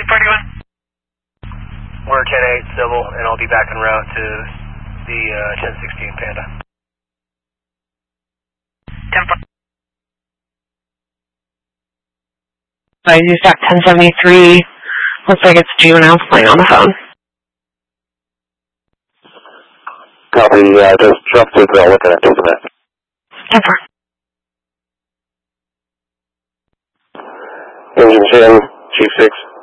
We're 10-8 civil, and I'll be back en route to the 1016 Panda. 10-4. I used that 1073. Looks like it's Juneau playing on the phone. Copy, just jump to the looking at just a minute. 10-4. Engine 10, Chief 6.